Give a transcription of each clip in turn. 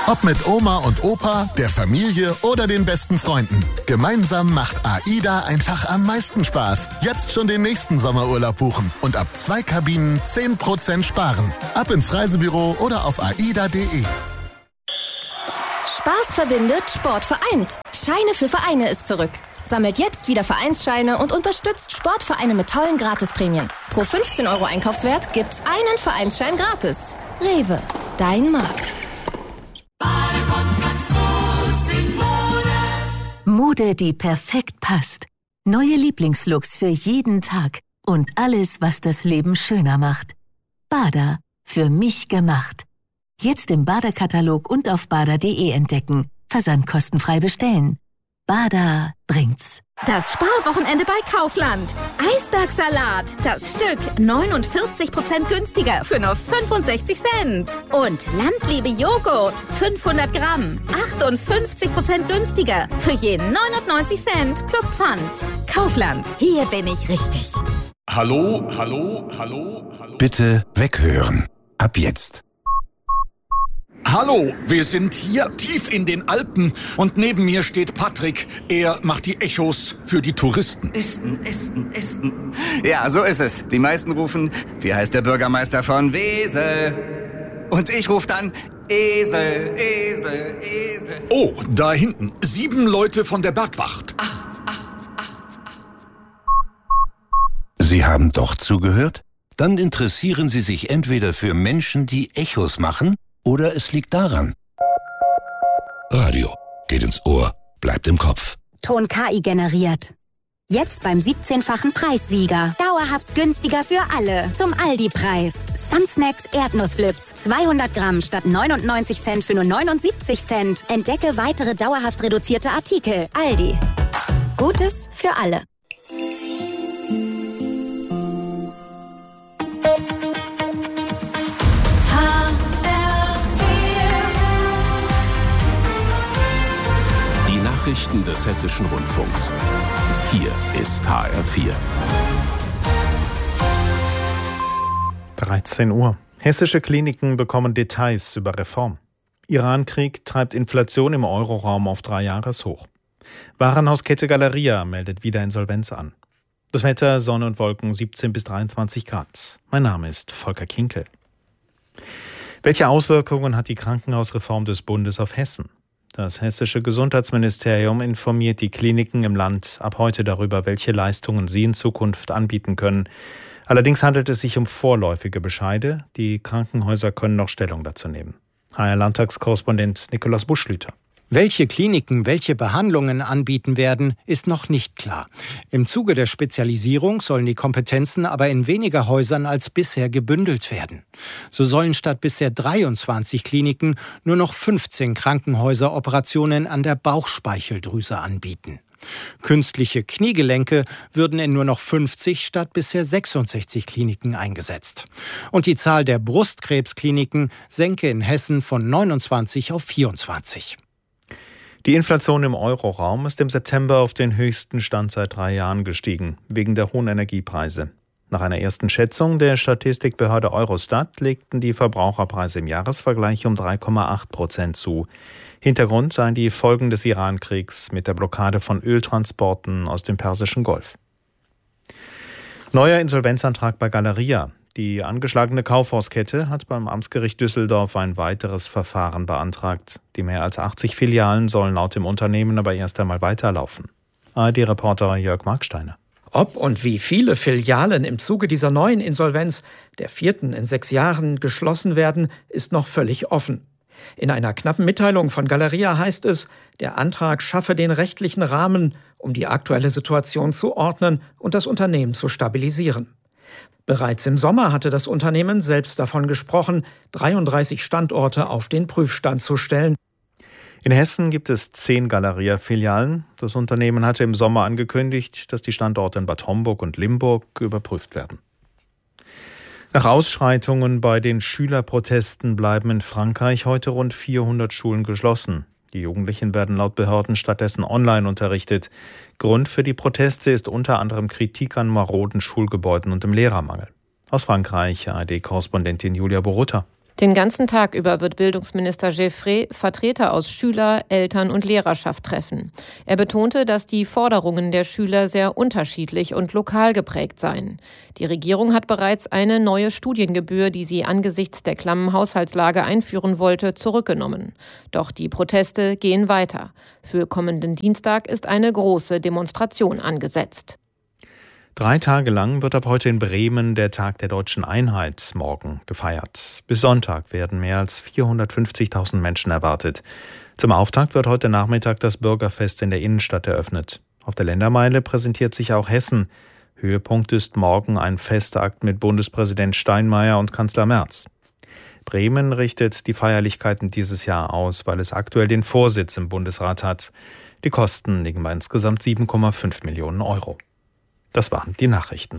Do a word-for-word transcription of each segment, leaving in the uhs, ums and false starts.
Ob mit Oma und Opa, der Familie oder den besten Freunden. Gemeinsam macht AIDA einfach am meisten Spaß. Jetzt schon den nächsten Sommerurlaub buchen und ab zwei Kabinen zehn Prozent sparen. Ab ins Reisebüro oder auf aida punkt de. Spaß verbindet, Sport vereint. Scheine für Vereine ist zurück. Sammelt jetzt wieder Vereinsscheine und unterstützt Sportvereine mit tollen Gratisprämien. Pro fünfzehn Euro Einkaufswert gibt's einen Vereinsschein gratis. Rewe, dein Markt. Mode, die perfekt passt. Neue Lieblingslooks für jeden Tag. Und alles, was das Leben schöner macht. Bada, für mich gemacht. Jetzt im Bada-Katalog und auf bada punkt de entdecken. Versand kostenfrei bestellen. Bada bringt's. Das Sparwochenende bei Kaufland. Eisbergsalat, das Stück, neunundvierzig Prozent günstiger für nur fünfundsechzig Cent. Und Landliebe Joghurt, fünfhundert Gramm, achtundfünfzig Prozent günstiger für je neunundneunzig Cent plus Pfand. Kaufland, hier bin ich richtig. Hallo, hallo, hallo, hallo. Bitte weghören. Ab jetzt. Hallo, wir sind hier tief in den Alpen und neben mir steht Patrick. Er macht die Echos für die Touristen. Esten, Esten, Esten. Ja, so ist es. Die meisten rufen, wie heißt der Bürgermeister von Wesel? Und ich rufe dann, Esel, Esel, Esel. Oh, da hinten, sieben Leute von der Bergwacht. Acht, acht, acht, acht. Sie haben doch zugehört? Dann interessieren Sie sich entweder für Menschen, die Echos machen, oder es liegt daran. Radio geht ins Ohr, bleibt im Kopf. Ton K I generiert. Jetzt beim siebzehnfachen Preissieger. Dauerhaft günstiger für alle. Zum Aldi-Preis. Sunsnacks Erdnussflips. zweihundert Gramm statt neunundneunzig Cent für nur neunundsiebzig Cent. Entdecke weitere dauerhaft reduzierte Artikel. Aldi. Gutes für alle. Nachrichten des Hessischen Rundfunks. Hier ist H R vier. dreizehn Uhr. Hessische Kliniken bekommen Details über Reform. Irankrieg treibt Inflation im Euroraum auf Dreijahreshoch. Warenhauskette Galeria meldet wieder Insolvenz an. Das Wetter, Sonne und Wolken, siebzehn bis dreiundzwanzig Grad. Mein Name ist Volker Kinkel. Welche Auswirkungen hat die Krankenhausreform des Bundes auf Hessen? Das hessische Gesundheitsministerium informiert die Kliniken im Land ab heute darüber, welche Leistungen sie in Zukunft anbieten können. Allerdings handelt es sich um vorläufige Bescheide. Die Krankenhäuser können noch Stellung dazu nehmen. H R-Landtagskorrespondent Nikolaus Buschlüter. Welche Kliniken welche Behandlungen anbieten werden, ist noch nicht klar. Im Zuge der Spezialisierung sollen die Kompetenzen aber in weniger Häusern als bisher gebündelt werden. So sollen statt bisher dreiundzwanzig Kliniken nur noch fünfzehn Krankenhäuser Operationen an der Bauchspeicheldrüse anbieten. Künstliche Kniegelenke würden in nur noch fünfzig statt bisher sechsundsechzig Kliniken eingesetzt. Und die Zahl der Brustkrebskliniken senke in Hessen von neunundzwanzig auf vierundzwanzig. Die Inflation im Euroraum ist im September auf den höchsten Stand seit drei Jahren gestiegen, wegen der hohen Energiepreise. Nach einer ersten Schätzung der Statistikbehörde Eurostat legten die Verbraucherpreise im Jahresvergleich um drei Komma acht Prozent zu. Hintergrund seien die Folgen des Irankriegs mit der Blockade von Öltransporten aus dem Persischen Golf. Neuer Insolvenzantrag bei Galeria. Die angeschlagene Kaufhauskette hat beim Amtsgericht Düsseldorf ein weiteres Verfahren beantragt. Die mehr als achtzig Filialen sollen laut dem Unternehmen aber erst einmal weiterlaufen. A R D-Reporter Jörg Marksteiner. Ob und wie viele Filialen im Zuge dieser neuen Insolvenz, der vierten in sechs Jahren, geschlossen werden, ist noch völlig offen. In einer knappen Mitteilung von Galeria heißt es, der Antrag schaffe den rechtlichen Rahmen, um die aktuelle Situation zu ordnen und das Unternehmen zu stabilisieren. Bereits im Sommer hatte das Unternehmen selbst davon gesprochen, dreiunddreißig Standorte auf den Prüfstand zu stellen. In Hessen gibt es zehn Galeria-Filialen. Das Unternehmen hatte im Sommer angekündigt, dass die Standorte in Bad Homburg und Limburg überprüft werden. Nach Ausschreitungen bei den Schülerprotesten bleiben in Frankreich heute rund vierhundert Schulen geschlossen. Die Jugendlichen werden laut Behörden stattdessen online unterrichtet. Grund für die Proteste ist unter anderem Kritik an maroden Schulgebäuden und dem Lehrermangel. Aus Frankreich A R D-Korrespondentin Julia Borutta. Den ganzen Tag über wird Bildungsminister Geffray Vertreter aus Schüler-, Eltern- und Lehrerschaft treffen. Er betonte, dass die Forderungen der Schüler sehr unterschiedlich und lokal geprägt seien. Die Regierung hat bereits eine neue Studiengebühr, die sie angesichts der klammen Haushaltslage einführen wollte, zurückgenommen. Doch die Proteste gehen weiter. Für kommenden Dienstag ist eine große Demonstration angesetzt. Drei Tage lang wird ab heute in Bremen der Tag der Deutschen Einheit morgen gefeiert. Bis Sonntag werden mehr als vierhundertfünfzigtausend Menschen erwartet. Zum Auftakt wird heute Nachmittag das Bürgerfest in der Innenstadt eröffnet. Auf der Ländermeile präsentiert sich auch Hessen. Höhepunkt ist morgen ein Festakt mit Bundespräsident Steinmeier und Kanzler Merz. Bremen richtet die Feierlichkeiten dieses Jahr aus, weil es aktuell den Vorsitz im Bundesrat hat. Die Kosten liegen bei insgesamt sieben Komma fünf Millionen Euro. Das waren die Nachrichten.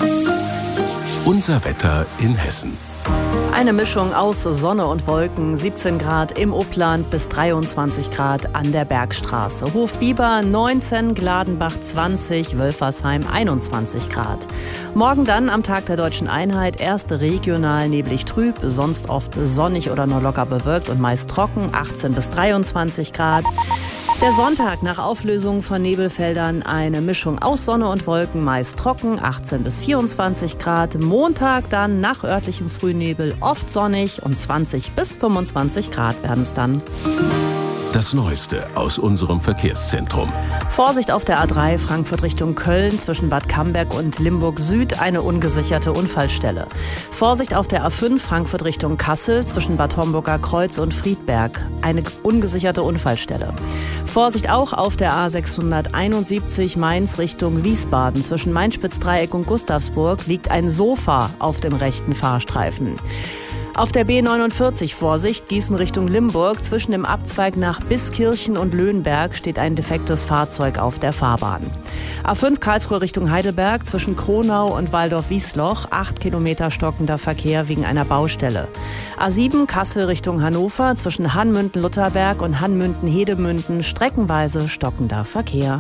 Unser Wetter in Hessen. Eine Mischung aus Sonne und Wolken, siebzehn Grad im Upland bis dreiundzwanzig Grad an der Bergstraße. Hofbiber neunzehn, Gladenbach zwanzig, Wölfersheim einundzwanzig Grad. Morgen dann am Tag der Deutschen Einheit erst regional neblig trüb, sonst oft sonnig oder nur locker bewölkt und meist trocken, achtzehn bis dreiundzwanzig Grad. Der Sonntag nach Auflösung von Nebelfeldern eine Mischung aus Sonne und Wolken, meist trocken, achtzehn bis vierundzwanzig Grad. Montag dann nach örtlichem Frühnebel oft sonnig und zwanzig bis fünfundzwanzig Grad werden es dann. Das Neueste aus unserem Verkehrszentrum. Vorsicht auf der A drei Frankfurt Richtung Köln zwischen Bad Camberg und Limburg Süd, eine ungesicherte Unfallstelle. Vorsicht auf der A fünf Frankfurt Richtung Kassel zwischen Bad Homburger Kreuz und Friedberg, eine ungesicherte Unfallstelle. Vorsicht auch auf der A sechshunderteinundsiebzig Mainz Richtung Wiesbaden zwischen Mainspitzdreieck und Gustavsburg liegt ein Sofa auf dem rechten Fahrstreifen. Auf der B neunundvierzig Vorsicht, Gießen Richtung Limburg. Zwischen dem Abzweig nach Biskirchen und Löhnberg steht ein defektes Fahrzeug auf der Fahrbahn. A fünf Karlsruhe Richtung Heidelberg, zwischen Kronau und Waldorf-Wiesloch, acht Kilometer stockender Verkehr wegen einer Baustelle. A sieben Kassel Richtung Hannover, zwischen Hanmünden-Lutherberg und Hanmünden-Hedemünden, streckenweise stockender Verkehr.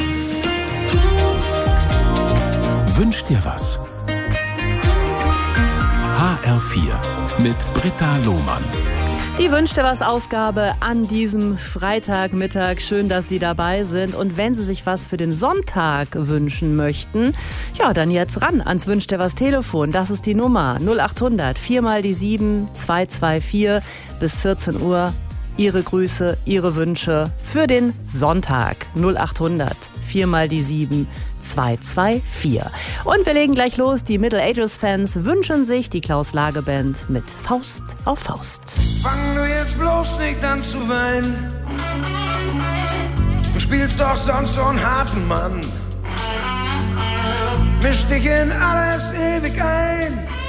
Wünsch dir was? H R vier mit Britta Lohmann. Die Wünsch dir was Ausgabe an diesem Freitagmittag. Schön, dass Sie dabei sind. Und wenn Sie sich was für den Sonntag wünschen möchten, ja, dann jetzt ran ans Wünsch dir was Telefon. Das ist die Nummer null achthundert vier mal die sieben zwei zwei vier bis vierzehn Uhr. Ihre Grüße, Ihre Wünsche für den Sonntag. null achthundert vier mal die sieben zwei zwei vier. Und wir legen gleich los. Die Middle Ages Fans wünschen sich die Klaus Lage Band mit Faust auf Faust. Fang du jetzt bloß nicht an zu weinen. Du spielst doch sonst so einen harten Mann. Misch dich in alles ewig ein.